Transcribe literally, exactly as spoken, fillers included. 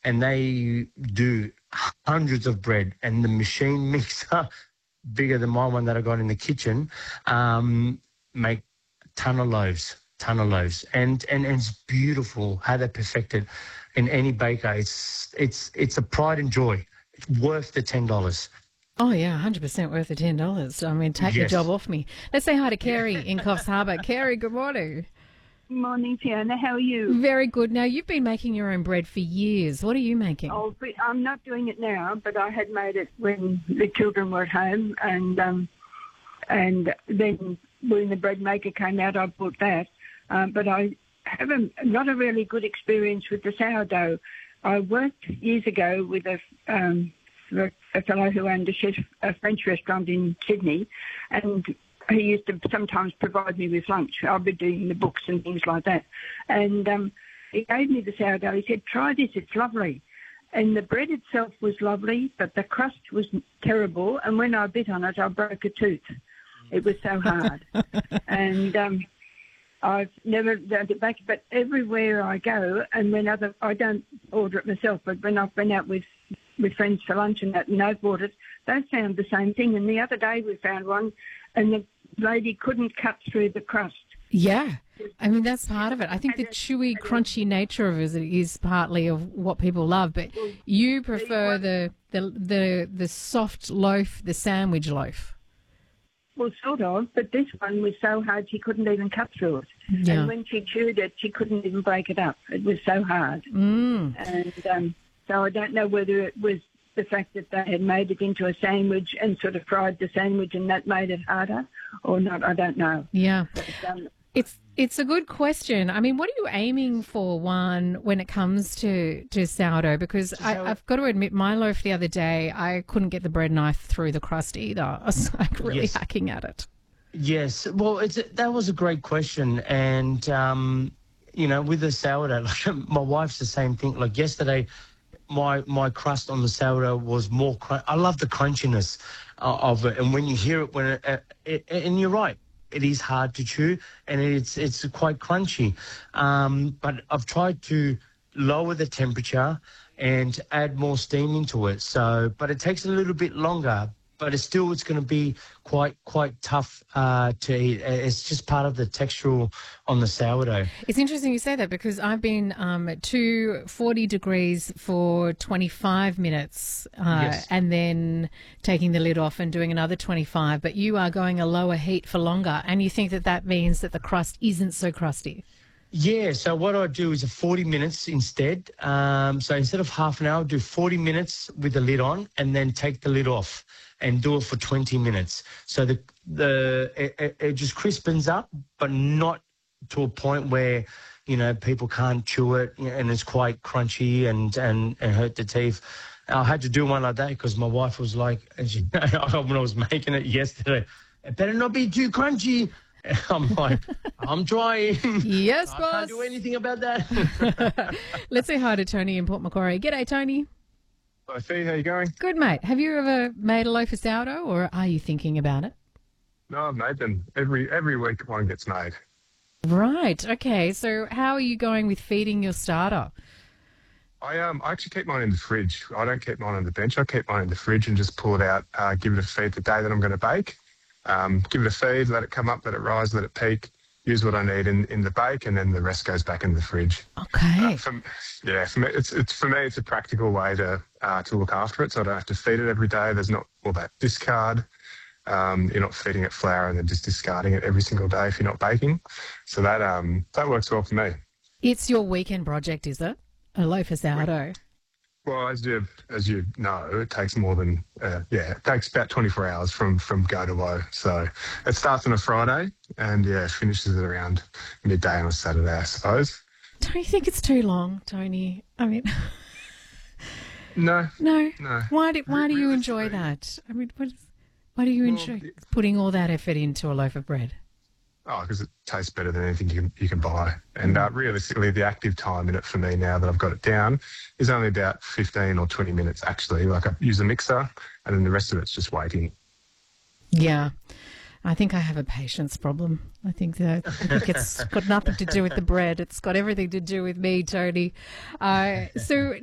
and they do hundreds of bread, and the machine mixer, bigger than my one that I got in the kitchen, um, make a ton of loaves, ton of loaves, and, and and it's beautiful how they perfect it in any baker. It's it's it's a pride and joy. It's worth the ten dollars. Oh, yeah, one hundred percent worth the ten dollars. I mean, take Yes. the job off me. Let's say hi to Kerry in Coffs Harbour. Kerry, good morning. Morning, Fiona. How are you? Very good. Now, you've been making your own bread for years. What are you making? Oh, but I'm not doing it now, but I had made it when the children were at home, and um, and then when the bread maker came out, I bought that. Um, but I have a, not a really good experience with the sourdough. I worked years ago with a um, a fellow who owned a, chef, a French restaurant in Sydney, and he used to sometimes provide me with lunch. I'd be doing the books and things like that. And um, he gave me the sourdough. He said, try this, it's lovely. And the bread itself was lovely, but the crust was terrible. And when I bit on it, I broke a tooth. It was so hard. and um, I've never done it back, but everywhere I go, and when other, I don't order it myself, but when I've been out with with friends for lunch and that, and they've bought it, they found the same thing. And the other day we found one, and the lady couldn't cut through the crust. Yeah. I mean, that's part of it. I think the chewy, crunchy nature of it is partly of what people love, but you prefer the, the, the, the soft loaf, the sandwich loaf. Well, sort of, but this one was so hard she couldn't even cut through it. Yeah. And when she chewed it, she couldn't even break it up. It was so hard. Mm. And um, so I don't know whether it was the fact that they had made it into a sandwich and sort of fried the sandwich and that made it harder or not. I don't know. Yeah. But, um, It's it's a good question. I mean, what are you aiming for, Juan, when it comes to, to sourdough? Because I, I've got to admit, my loaf the other day, I couldn't get the bread knife through the crust either. I was like really Yes. hacking at it. Yes, well, it's a, that was a great question, and um, you know, with the sourdough, like my wife's the same thing. Like yesterday, my my crust on the sourdough was more. Cr- I love the crunchiness uh, of it, and when you hear it, when it, uh, it, and you're right, it is hard to chew, and it's it's quite crunchy. Um, but I've tried to lower the temperature and add more steam into it. So, but it takes a little bit longer. But it's still, it's going to be quite quite tough uh, to eat. It's just part of the textural on the sourdough. It's interesting you say that because I've been um, at two forty degrees for twenty-five minutes uh, Yes. and then taking the lid off and doing another twenty-five. But you are going a lower heat for longer, and you think that that means that the crust isn't so crusty. Yeah, so what I do is a forty minutes instead. Um, so instead of half an hour, do forty minutes with the lid on and then take the lid off and do it for twenty minutes. So the the it, it- it just crispens up, but not to a point where, you know, people can't chew it, you know, and it's quite crunchy and, and, and hurt the teeth. I had to do one like that because my wife was like, as you know, when I was making it yesterday, it better not be too crunchy. I'm like, I'm trying. Yes, I boss. can't do anything about that. Let's say hi to Tony in Port Macquarie. G'day, Tony. Hi, Fee, how you going? Good, mate. Have you ever made a loaf of sourdough, or are you thinking about it? No, I've made them. Every every week one gets made. Right. Okay. So how are you going with feeding your starter? I um I actually keep mine in the fridge. I don't keep mine on the bench. I keep mine in the fridge and just pull it out, uh, give it a feed the day that I'm going to bake. Um, give it a feed, let it come up, let it rise, let it peak. Use what I need in, in the bake, and then the rest goes back in the fridge. Okay. Uh, for, yeah, for me, it's it's for me, it's a practical way to uh, to look after it, so I don't have to feed it every day. There's not all that discard. Um, you're not feeding it flour and then just discarding it every single day if you're not baking. So that um that works well for me. It's your weekend project, is it? A loaf of sourdough. Well, as you as you know, it takes more than uh, yeah, it takes about twenty-four hours from from go to woe. So it starts on a Friday and yeah, finishes at around midday on a Saturday, I suppose. Don't you think it's too long, Tony? I mean, No, no. no. Why do Why do you enjoy Realistically- that? I mean, what is, why do you Well, enjoy it- putting all that effort into a loaf of bread? Oh, because it tastes better than anything you can you can buy. And uh, realistically, the active time in it for me now that I've got it down is only about fifteen or twenty minutes. Actually, like I use a mixer, and then the rest of it's just waiting. Yeah. I think I have a patience problem. I think that I think it's got nothing to do with the bread. It's got everything to do with me, Tony. Uh, so